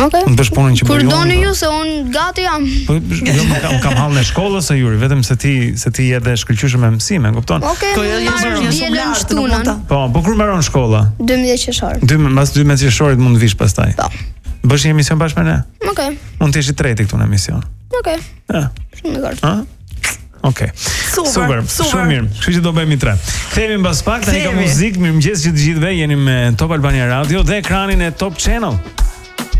Okej. Unë bësh punën që bëj unë. Kur doni ju se unë gati jam. Po jo, kam hallën e shkollës së Juri, vetëm se ti je dhe shkëlqyeshëm me mësime, kupton? Okej. Po jo, Dielën shtunën. Po kur mbaron shkolla? 12 qershor. Mbas 12 qershorit mund të vish pastaj. Po. Bësh një emision bashkë me ne? Okej. Mund të jesh i treti këtu në emision. Okej. Ja. Shumë dakord. Ha? Okej. Super. Shumë mirë. Kështu që do bëhemi 3. Kthehemi mbas pak tani ka muzikë. Mirëmëngjes që të gjithëve. Jeni me Top Albania Radio dhe ekranin e Top Channel.